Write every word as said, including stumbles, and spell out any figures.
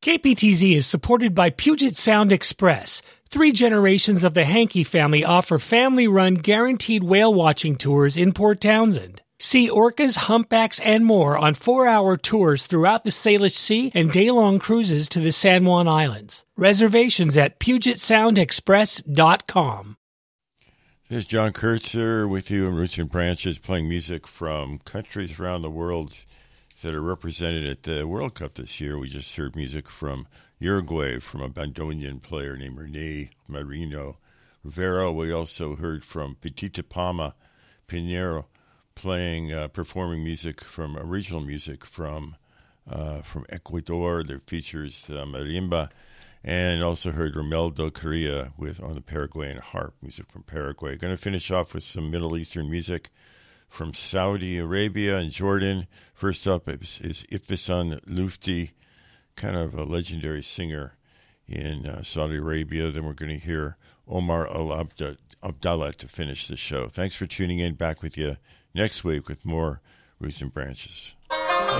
K P T Z is supported by Puget Sound Express. Three generations of the Hankey family offer family-run guaranteed whale-watching tours in Port Townsend. See orcas, humpbacks, and more on four-hour tours throughout the Salish Sea and day-long cruises to the San Juan Islands. Reservations at puget sound express dot com. This is John Kurtzer with you in Roots and Branches, playing music from countries around the world that are represented at the World Cup this year. We just heard music from Uruguay, from a bandoneon player named Rene Marino Rivera. We also heard from Petita Palma Pinheiro, playing, uh, performing music from original music from uh, from Ecuador that features uh, marimba, and also heard Romeldo Correa with on the Paraguayan harp, music from Paraguay. Going to finish off with some Middle Eastern music from Saudi Arabia and Jordan. First up is, is Iftisan Lufti, kind of a legendary singer in uh, Saudi Arabia. Then we're going to hear Omar Al-Abdallah to finish the show. Thanks for tuning in. Back with you next week with more Roots and Branches.